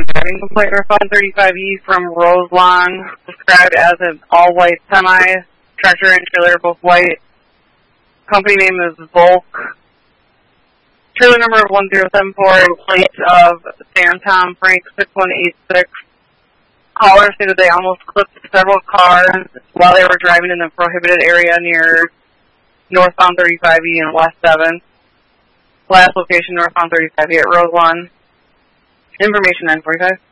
Driving complaint northbound 35E from Roselawn, described as an all-white semi, tractor and trailer both white. Company name is Volk. Trailer number 1074, plate of Sam Tom Frank 6186. Caller stated they almost clipped several cars while they were driving in the prohibited area near northbound 35E and West 7. Last location, northbound 35E at Road 1. Information 945.